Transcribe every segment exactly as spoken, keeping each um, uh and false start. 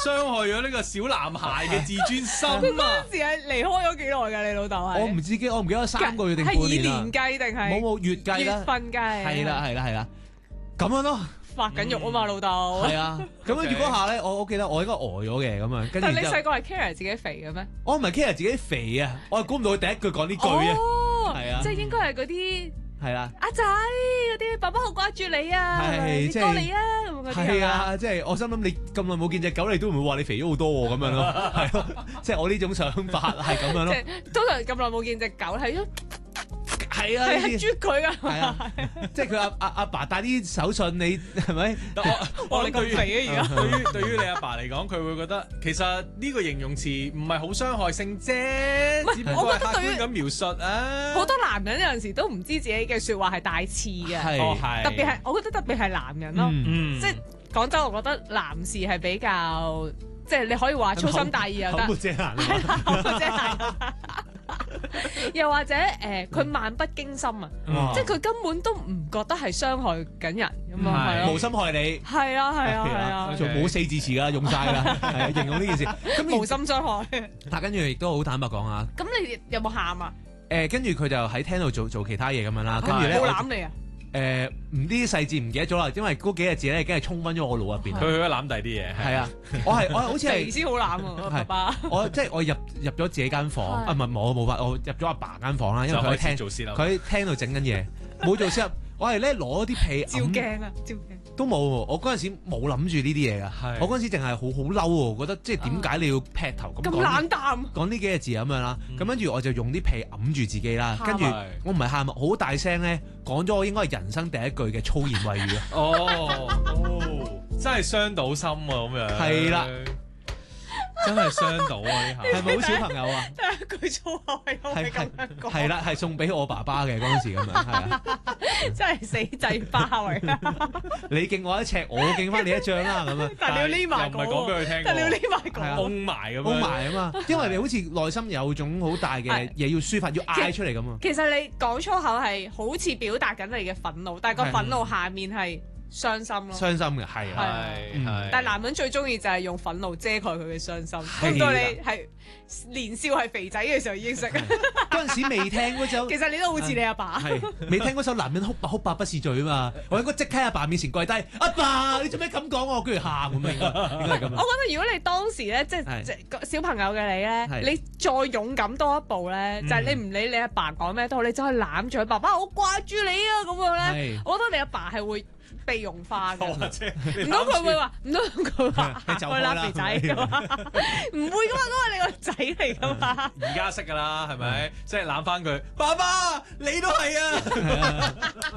傷害咗呢個小男孩嘅自尊心佢嗰啊！ 陣時係離開咗幾耐㗎？你老豆係？ 我唔知記，我唔記得三個月定半係以年啦年。計定係冇冇月計月啦， 份計？ 係啦係啦係啦，咁樣咯。 發緊肉啊嘛，老豆。 係啊，咁跟住 OK 嗰下咧，我我記得我應該呆咗嘅咁樣，跟住但係你之後細個係 care 自己肥嘅咩？ 我唔係 care 自己肥啊，我係估唔到佢第一句講呢句啊， 哦， 係啊即係應該係嗰啲係啦， 阿仔嗰啲，爸爸好掛住你啊， 係係咪你即係過嚟啊咁嗰啲係嘛？ 係啊，即係我心諗你咁耐冇見隻狗，你都唔會話你肥咗好多喎咁樣咯，係咯，即係我呢種想法係咁樣咯， 即係通常咁耐冇見隻狗係都係啊， 係係呢啲啜佢㗎。 係啊，即係佢阿阿阿爸帶啲手信你係咪？ 但我我我你諗對於咁肥啊而家。 對於對於你阿爸嚟講，佢會覺得其實呢個形容詞唔係好傷害性啫，只不過係客我覺得對於觀咁描述啊。 好多男人有陣時都唔知自己嘅説話係帶刺嘅， 係哦係， 特別係我覺得特別係男人咯， 嗯嗯， 即係講真，我覺得男士係比較即係你可以話粗心大意又得口。沒遮攔啊係啦，又或者誒，佢、漫不經心啊， 哇即係佢根本都唔覺得係傷害緊人咁啊，係係咯無，心害你。 係啊，係啊，係啊， 仲冇四字詞㗎，用晒啦，係啊，形容呢件事。咁無心傷害。 但跟住亦都好坦白講啊， 咁你有冇喊啊？ 誒跟住佢就喺廳度做做其他嘢咁樣啦，跟住咧我冇攬你啊？ 誒唔呢啲細節唔記得咗啦，因為嗰幾個字咧已經係衝昏咗我腦入邊啦。 佢去咗攬第啲嘢， 係啊，我係我係好似係肥先好攬啊，爸爸。 我即係我入入咗自己間房係啊，唔係我冇法，我入咗阿爸間房啦，因就開始為佢喺廳做先啦。 佢喺廳度整緊嘢，冇做 set up，我係咧攞啲被照揞鏡啊，照鏡。 都冇喎，我嗰陣時冇諗住呢啲嘢㗎， 係我嗰陣時淨係好好嬲喎，覺得即係點解你要劈頭咁咁講冷淡。 講呢幾個字咁樣啦，咁跟住我就用啲被揞住自己啦， 喊跟住係我唔係喊啊，好大聲咧講咗我應該係人生第一句嘅粗言穢語啊！ 哦哦，真係傷到心啊咁樣。 係啦， 真係傷到啊呢下。 係咪好小朋友啊？ 第一句粗口係因為咁樣講， 係啦，係送俾我爸爸嘅嗰陣時咁樣，係啊！ 真係死仔包嚟啊！ 你敬我一尺，我敬翻你一丈啦咁樣， 但係你要匿埋又唔係講俾佢聽但係你要喎， 匿埋係啊講。 封埋咁好樣。 埋啊嘛，因為你好似內心有種好大嘅係嘢要抒發，要嗌出嚟咁啊！ 其實你講粗口係好似表達緊你嘅憤怒，但係個係憤怒下面係傷心咯。 傷心嘅係啊，嗯係係。 但係男人最中意就係用憤怒遮蓋佢嘅傷心。 係估到你係年少係肥仔嘅時候已經識， 嗰陣時未聽嗰首其。實你都好似你阿爸。 係未聽嗰首男人哭吧哭吧不是罪啊嘛，我應該即刻喺阿爸面前跪低，阿爸你做咩咁講我？跟住喊咁樣，應該應該係咁我啊。 覺得如果你當時咧，即係係即係個小朋友嘅你咧， 係你再勇敢多一步咧，就係你唔理你阿爸講咩都好，你走去攬住佢爸爸，我掛住你啊咁樣咧係， 我覺得你阿爸係會被融化嘅。 或者唔通佢會話，唔通佢話你行去啦走開啦肥仔咁啊？唔會噶嘛，嗰個你個仔嚟噶嘛。 而家識㗎啦，係咪？即係攬翻佢，爸爸你都係啊！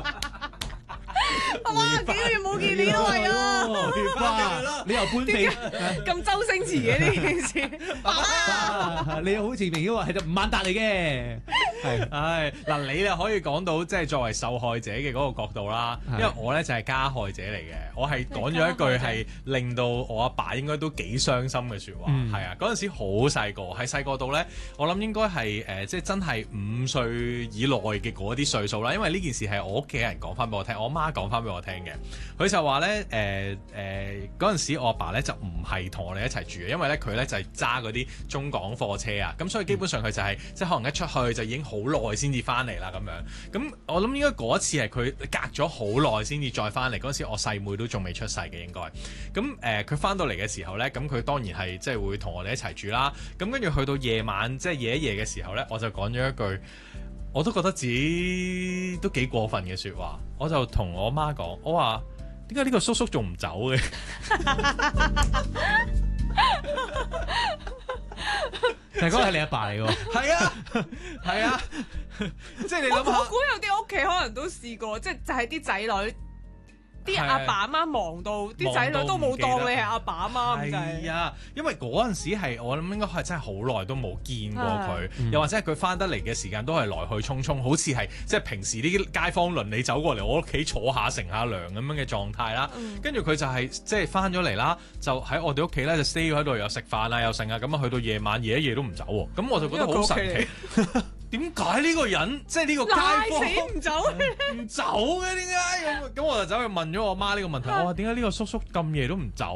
爸爸幾個月冇見你都係啊， 哇！你又搬地， 咁周星馳嘅呢件事。爸爸， 你好似明顯話係就吳孟達嚟嘅，係唉，嗱，你咧可以講到即係作為受害者嘅嗰個角度啦，因係為我咧就係加害者嚟嘅，我係講咗一句係令到我阿爸應該都幾傷心嘅説話， 嗯係啊，嗰陣時好細個，喺細個度咧，我諗應該係誒即係真係五歲以內嘅嗰啲歲數啦，因為呢件事係我屋企人講翻俾我聽，我媽講翻俾我聽嘅，佢就話咧誒誒嗰陣時我阿爸咧就唔係同我哋一齊住嘅，因為咧佢咧就係揸嗰啲中港貨車啊，咁所以基本上佢就係、即係可能一出去就已經好耐先至翻嚟啦咁樣。咁我諗應該嗰一次係佢隔咗好耐先至再翻嚟，嗰陣時我細妹都仲未出世嘅應該。咁誒佢翻到嚟嘅時候咧，咁佢當然係即係會同我哋一齊住啦。咁跟住去到夜晚即係夜一夜嘅時候咧，我就講咗一句。我都覺得自己都幾過分嘅説話，我就同我媽講，我話點解呢個叔叔仲唔走嘅？ 但係嗰個係你阿爸嚟喎， 係啊，係啊，即係你諗下我我估，有啲屋企可能都試過，即係就係啲仔女。啲係阿爸阿媽忙到，啲仔女都冇當你係阿爸阿媽咁滯。 係啊，因為嗰陣時係我諗應該係真係好耐都冇見過佢， 嗯又或者係佢翻得嚟嘅時間都係來去匆匆，好似係即係平時啲街坊鄰里走過嚟我屋企坐下乘下涼咁樣嘅狀態啦。 嗯跟住佢就係、即係翻咗嚟啦，就喺我哋屋企咧就 stay 喺度又食飯啊又剩啊，咁啊去到夜晚夜一夜都唔走喎，咁我就覺得好神奇。點解呢個人即係呢個街拉坊死唔走， 唔走嘅？點解咁？咁我就走去問咗我媽呢個問題，我話點解呢個叔叔咁夜都唔走